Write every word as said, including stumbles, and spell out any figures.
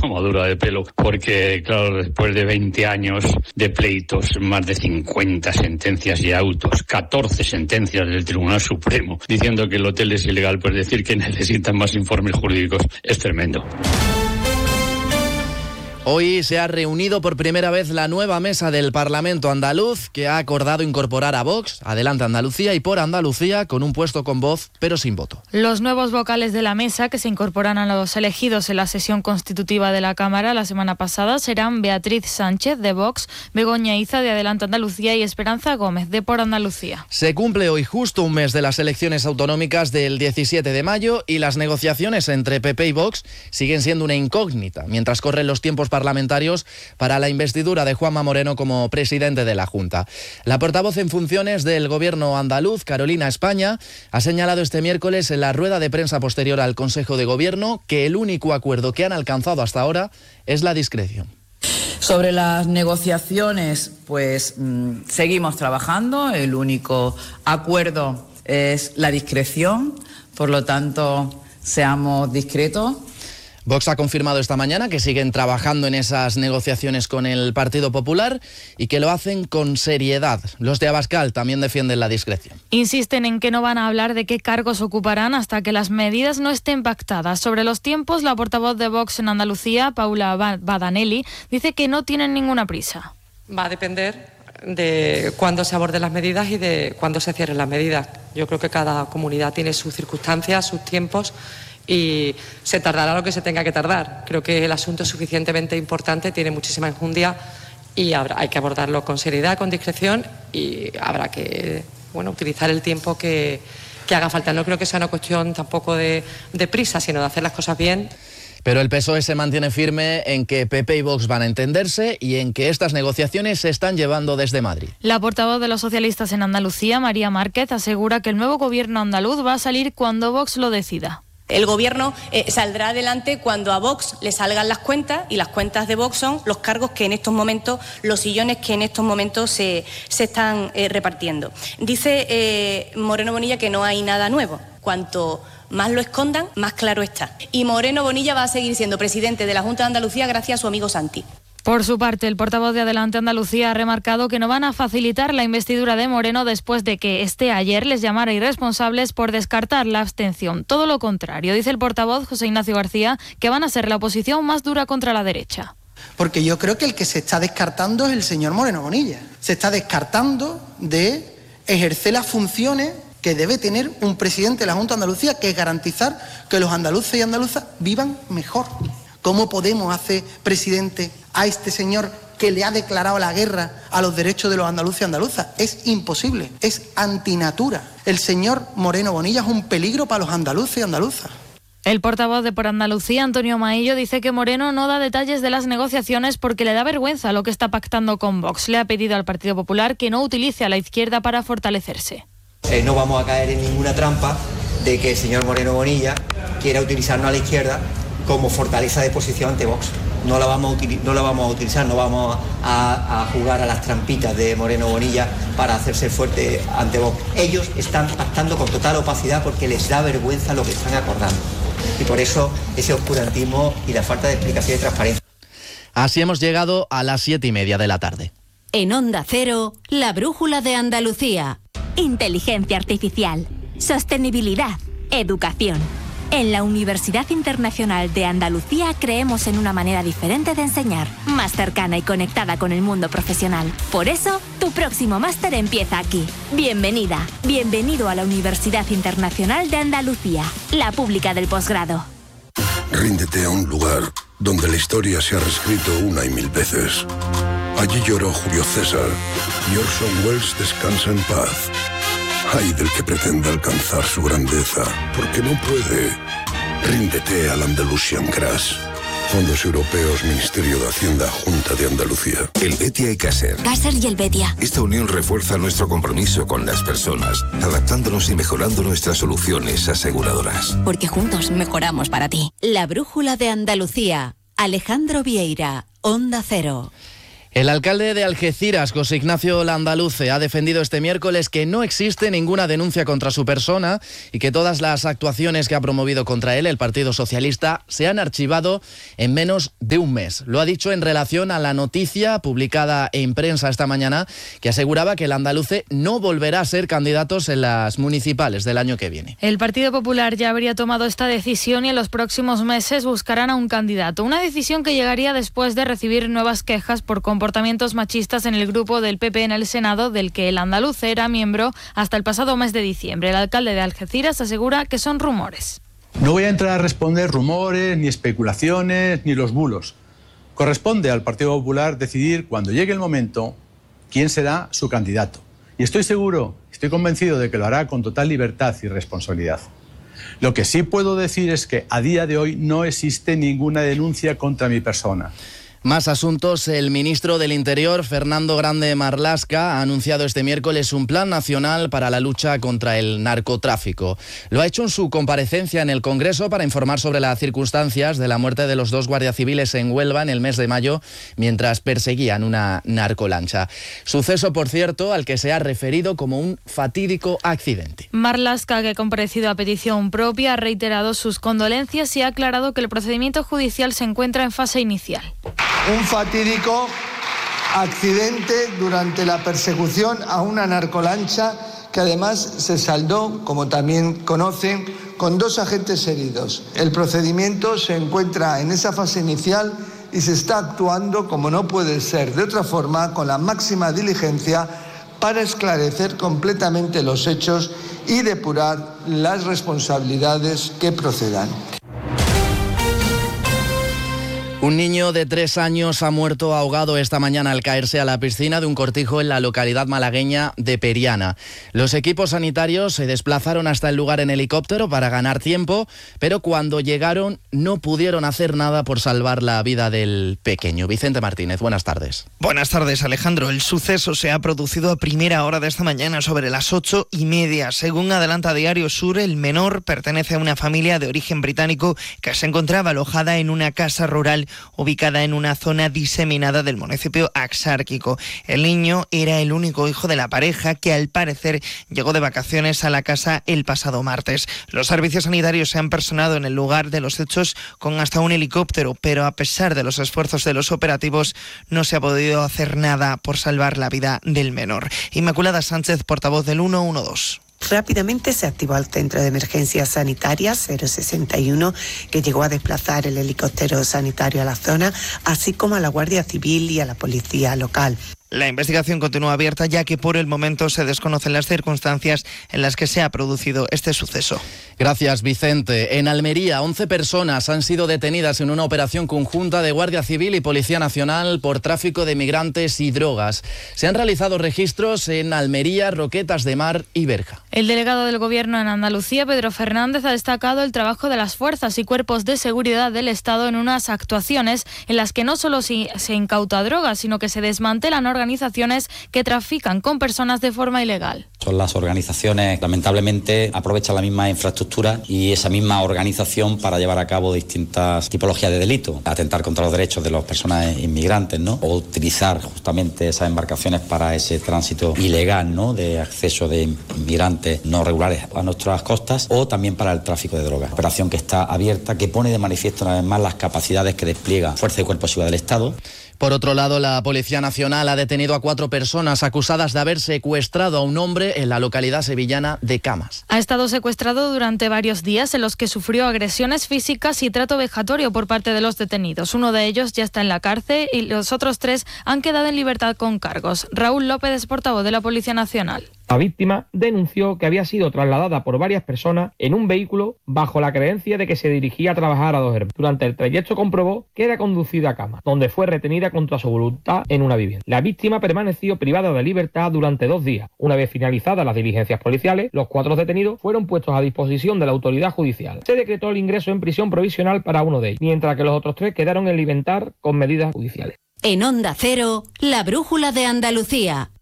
tomadura de pelo, porque claro, después de veinte años de pleitos, más de cincuenta sentencias y autos, catorce sentencias del Tribunal Supremo, diciendo que el hotel es ilegal, pues decir que necesitan más informes jurídicos es tremendo. Hoy se ha reunido por primera vez la nueva mesa del Parlamento andaluz, que ha acordado incorporar a Vox, Adelante Andalucía y Por Andalucía, con un puesto con voz, pero sin voto. Los nuevos vocales de la mesa, que se incorporan a los elegidos en la sesión constitutiva de la Cámara la semana pasada, serán Beatriz Sánchez, de Vox, Begoña Iza, de Adelante Andalucía, y Esperanza Gómez, de Por Andalucía. Se cumple hoy justo un mes de las elecciones autonómicas del diecisiete de mayo y las negociaciones entre P P y Vox siguen siendo una incógnita, mientras corren los tiempos parlamentarios para la investidura de Juanma Moreno como presidente de la Junta. La portavoz en funciones del gobierno andaluz, Carolina España, ha señalado este miércoles en la rueda de prensa posterior al Consejo de Gobierno que el único acuerdo que han alcanzado hasta ahora es la discreción. Sobre las negociaciones, pues mmm, seguimos trabajando. El único acuerdo es la discreción, por lo tanto, seamos discretos. Vox ha confirmado esta mañana que siguen trabajando en esas negociaciones con el Partido Popular y que lo hacen con seriedad. Los de Abascal también defienden la discreción. Insisten en que no van a hablar de qué cargos ocuparán hasta que las medidas no estén pactadas. Sobre los tiempos, la portavoz de Vox en Andalucía, Paula Badanelli, dice que no tienen ninguna prisa. Va a depender de cuándo se aborden las medidas y de cuándo se cierren las medidas. Yo creo que cada comunidad tiene sus circunstancias, sus tiempos, y se tardará lo que se tenga que tardar. Creo que el asunto es suficientemente importante, tiene muchísima enjundia y habrá, hay que abordarlo con seriedad, con discreción, y habrá que bueno, utilizar el tiempo que, que haga falta. No creo que sea una cuestión tampoco de, de prisa, sino de hacer las cosas bien. Pero el P S O E se mantiene firme en que P P y Vox van a entenderse y en que estas negociaciones se están llevando desde Madrid. La portavoz de los socialistas en Andalucía, María Márquez, asegura que el nuevo gobierno andaluz va a salir cuando Vox lo decida. El gobierno eh, saldrá adelante cuando a Vox le salgan las cuentas, y las cuentas de Vox son los cargos que en estos momentos, los sillones que en estos momentos se, se están eh, repartiendo. Dice eh, Moreno Bonilla que no hay nada nuevo. Cuanto más lo escondan, más claro está. Y Moreno Bonilla va a seguir siendo presidente de la Junta de Andalucía gracias a su amigo Santi. Por su parte, el portavoz de Adelante Andalucía ha remarcado que no van a facilitar la investidura de Moreno después de que este ayer les llamara irresponsables por descartar la abstención. Todo lo contrario, dice el portavoz José Ignacio García, que van a ser la oposición más dura contra la derecha. Porque yo creo que el que se está descartando es el señor Moreno Bonilla. Se está descartando de ejercer las funciones que debe tener un presidente de la Junta de Andalucía, que es garantizar que los andaluces y andaluzas vivan mejor. ¿Cómo podemos hacer presidente a este señor que le ha declarado la guerra a los derechos de los andaluces y andaluzas? Es imposible, es antinatura. El señor Moreno Bonilla es un peligro para los andaluces y andaluzas. El portavoz de Por Andalucía, Antonio Maillo, dice que Moreno no da detalles de las negociaciones porque le da vergüenza lo que está pactando con Vox. Le ha pedido al Partido Popular que no utilice a la izquierda para fortalecerse. Eh, no vamos a caer en ninguna trampa de que el señor Moreno Bonilla quiera utilizarnos a la izquierda como fortaleza de posición ante Vox. No la vamos a, util- no la vamos a utilizar, no vamos a, a jugar a las trampitas de Moreno Bonilla para hacerse fuerte ante Vox. Ellos están pactando con total opacidad porque les da vergüenza lo que están acordando. Y por eso ese oscurantismo y la falta de explicación y transparencia. Así hemos llegado a las siete y media de la tarde. En Onda Cero, la brújula de Andalucía. Inteligencia artificial, sostenibilidad, educación. En la Universidad Internacional de Andalucía creemos en una manera diferente de enseñar, más cercana y conectada con el mundo profesional. Por eso, tu próximo máster empieza aquí. Bienvenida, bienvenido a la Universidad Internacional de Andalucía, la pública del posgrado. Ríndete a un lugar donde la historia se ha reescrito una y mil veces. Allí lloró Julio César y Orson Welles descansa en paz. Ay del que pretenda alcanzar su grandeza, porque no puede. Ríndete al Andalusian Crash. Fondos Europeos, Ministerio de Hacienda, Junta de Andalucía. El Betia y Caser. Caser y el Betia. Esta unión refuerza nuestro compromiso con las personas, adaptándonos y mejorando nuestras soluciones aseguradoras. Porque juntos mejoramos para ti. La brújula de Andalucía. Alejandro Vieira, Onda Cero. El alcalde de Algeciras, José Ignacio Landaluce, ha defendido este miércoles que no existe ninguna denuncia contra su persona y que todas las actuaciones que ha promovido contra él el Partido Socialista se han archivado en menos de un mes. Lo ha dicho en relación a la noticia publicada en prensa esta mañana que aseguraba que Landaluce no volverá a ser candidato en las municipales del año que viene. El Partido Popular ya habría tomado esta decisión y en los próximos meses buscarán a un candidato. Una decisión que llegaría después de recibir nuevas quejas por comportamientos machistas en el grupo del P P en el Senado, del que el Landaluce era miembro hasta el pasado mes de diciembre. El alcalde de Algeciras asegura que son rumores. No voy a entrar a responder rumores, ni especulaciones, ni los bulos. Corresponde al Partido Popular decidir, cuando llegue el momento, quién será su candidato. Y estoy seguro, estoy convencido de que lo hará con total libertad y responsabilidad. Lo que sí puedo decir es que a día de hoy no existe ninguna denuncia contra mi persona. Más asuntos. El ministro del Interior, Fernando Grande Marlaska, ha anunciado este miércoles un plan nacional para la lucha contra el narcotráfico. Lo ha hecho en su comparecencia en el Congreso para informar sobre las circunstancias de la muerte de los dos guardias civiles en Huelva en el mes de mayo mientras perseguían una narcolancha. Suceso, por cierto, al que se ha referido como un fatídico accidente. Marlaska, que ha comparecido a petición propia, ha reiterado sus condolencias y ha aclarado que el procedimiento judicial se encuentra en fase inicial. Un fatídico accidente durante la persecución a una narcolancha que además se saldó, como también conocen, con dos agentes heridos. El procedimiento se encuentra en esa fase inicial y se está actuando, como no puede ser de otra forma, con la máxima diligencia para esclarecer completamente los hechos y depurar las responsabilidades que procedan. Un niño de tres años ha muerto ahogado esta mañana al caerse a la piscina de un cortijo en la localidad malagueña de Periana. Los equipos sanitarios se desplazaron hasta el lugar en helicóptero para ganar tiempo, pero cuando llegaron no pudieron hacer nada por salvar la vida del pequeño. Vicente Martínez, buenas tardes. Buenas tardes, Alejandro. El suceso se ha producido a primera hora de esta mañana, sobre las ocho y media. Según adelanta Diario Sur, el menor pertenece a una familia de origen británico que se encontraba alojada en una casa rural ubicada en una zona diseminada del municipio axárquico. El niño era el único hijo de la pareja que al parecer llegó de vacaciones a la casa el pasado martes. Los servicios sanitarios se han personado en el lugar de los hechos con hasta un helicóptero, pero a pesar de los esfuerzos de los operativos no se ha podido hacer nada por salvar la vida del menor. Inmaculada Sánchez, portavoz del ciento doce. Rápidamente se activó el centro de emergencias sanitarias cero sesenta y uno, que llegó a desplazar el helicóptero sanitario a la zona, así como a la Guardia Civil y a la policía local. La investigación continúa abierta, ya que por el momento se desconocen las circunstancias en las que se ha producido este suceso. Gracias, Vicente. En Almería, once personas han sido detenidas en una operación conjunta de Guardia Civil y Policía Nacional por tráfico de migrantes y drogas. Se han realizado registros en Almería, Roquetas de Mar y Berja. El delegado del Gobierno en Andalucía, Pedro Fernández, ha destacado el trabajo de las fuerzas y cuerpos de seguridad del Estado en unas actuaciones en las que no solo se incauta drogas, sino que se desmantelan organizaciones que trafican con personas de forma ilegal. Son las organizaciones, lamentablemente, aprovechan la misma infraestructura y esa misma organización para llevar a cabo distintas tipologías de delitos. Atentar contra los derechos de las personas inmigrantes, ¿no? O utilizar justamente esas embarcaciones para ese tránsito ilegal, ¿no? De acceso de inmigrantes no regulares a nuestras costas, o también para el tráfico de drogas. Operación que está abierta, que pone de manifiesto una vez más las capacidades que despliega Fuerza y Cuerpo de Seguridad del Estado. Por otro lado, la Policía Nacional ha detenido a cuatro personas acusadas de haber secuestrado a un hombre en la localidad sevillana de Camas. Ha estado secuestrado durante varios días en los que sufrió agresiones físicas y trato vejatorio por parte de los detenidos. Uno de ellos ya está en la cárcel y los otros tres han quedado en libertad con cargos. Raúl López es portavoz de la Policía Nacional. La víctima denunció que había sido trasladada por varias personas en un vehículo bajo la creencia de que se dirigía a trabajar a Dos Hermanas. Durante el trayecto comprobó que era conducida a Camas, donde fue retenida contra su voluntad en una vivienda. La víctima permaneció privada de libertad durante dos días. Una vez finalizadas las diligencias policiales, los cuatro detenidos fueron puestos a disposición de la autoridad judicial. Se decretó el ingreso en prisión provisional para uno de ellos, mientras que los otros tres quedaron en libertad con medidas judiciales. En Onda Cero, la brújula de Andalucía.